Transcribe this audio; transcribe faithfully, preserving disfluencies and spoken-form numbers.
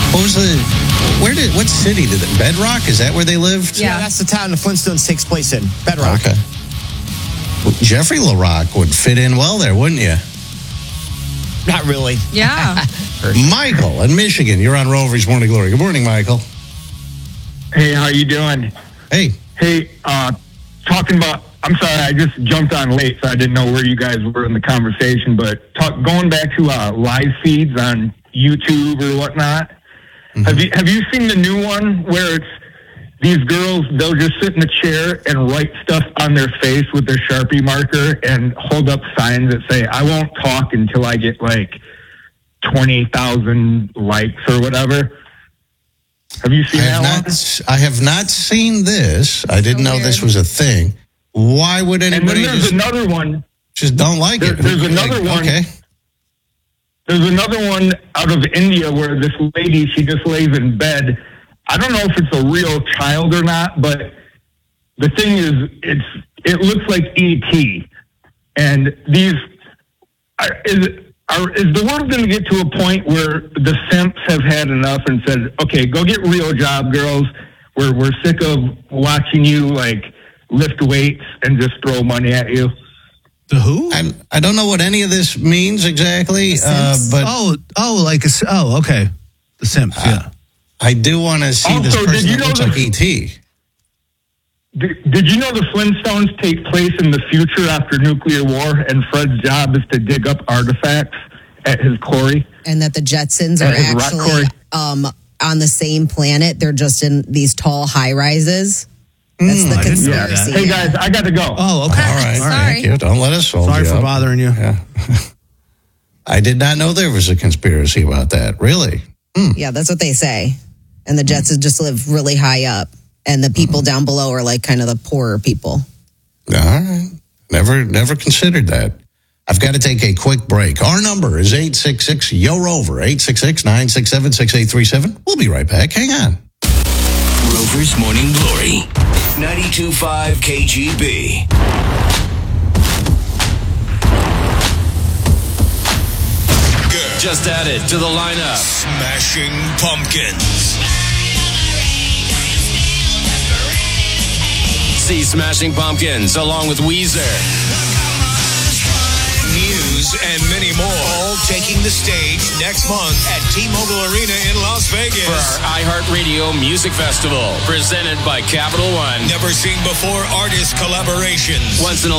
What was the, where did, what city did it, Bedrock? Is that where they lived? Yeah, Yeah. that's the town the Flintstones takes place in. Bedrock. Okay. Well, Jeffrey LaRock would fit in well there, wouldn't you? Not really. Yeah. Michael in Michigan, you're on Rover's Morning Glory. Good morning, Michael. Hey, how you doing? Hey. Hey, uh, talking about, I'm sorry, I just jumped on late, so I didn't know where you guys were in the conversation, but talk, going back to uh, live feeds on YouTube or whatnot, mm-hmm. have you have you seen the new one where it's these girls, they'll just sit in a chair and write stuff on their face with their Sharpie marker and hold up signs that say, I won't talk until I get like twenty thousand likes or whatever? Have you seen I have that not, one? I have not seen this. I didn't So know this weird. was a thing. Why would And then anybody there's just, another one. just don't like There- it? there's another Like, one. Okay. There's another one out of India where this lady, she just lays in bed. I don't know if it's a real child or not, but the thing is, it's it looks like E T. And these are, is are, is the world going to get to a point where the simps have had enough and said, "Okay, go get a real job, girls. We're we're sick of watching you like lift weights and just throw money at you." The who? I, I don't know what any of this means exactly, uh, but oh, oh, like a, oh, okay. The Simps, yeah. I do want to see this Also, did person you that know looks the- like E T. Did, did you know the Flintstones take place in the future after nuclear war, and Fred's job is to dig up artifacts at his quarry? And that the Jetsons At are his rock actually quarry. um, on the same planet. They're just in these tall high rises. That's Mm, the I didn't know conspiracy. Hey guys, I got to go. Oh, okay. All right. Sorry. Thank you. Don't let us hold Sorry you for up. bothering you. Yeah. I did not know there was a conspiracy about that. Really? Yeah, that's what they say. And the Jetsons just live really high up. And the people down below are like kind of the poorer people. All right. Never, never considered that. I've got to take a quick break. Our number is eight six six, Y O R O V E R, eight six six, nine six seven, six eight three seven. We'll be right back. Hang on. Rover's Morning Glory, ninety-two point five K G B. Just added to the lineup. Smashing Pumpkins. See Smashing Pumpkins along with Weezer. Muse and many more. All taking the stage next month at T-Mobile Arena in Las Vegas. For our iHeartRadio Music Festival, presented by Capital One. Never seen before artist collaborations. Once in a